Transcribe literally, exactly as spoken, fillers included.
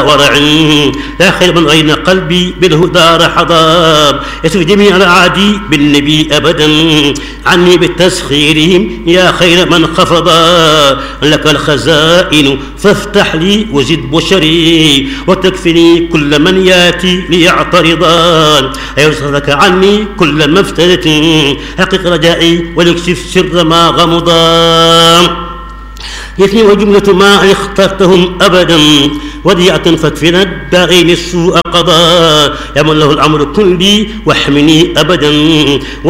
ورع لا خير من غين قلبي بالهدى رحضا يسر جميع الأعادي بالنبي أبدا عني بالتسخيرهم يا خير من خفضا لك الخزائن فافتح لي وزد بشري وتكفني كل من ياتي ليعترضا أيرصدك عني كل ما افتدت حقق رجائي وليكشف سر ما غمضا يثني وجملة ما اخترتهم أبدا وديعة فاكفنا الداغين السوء قضاء يا من له الأمر كلي واحمني أبدا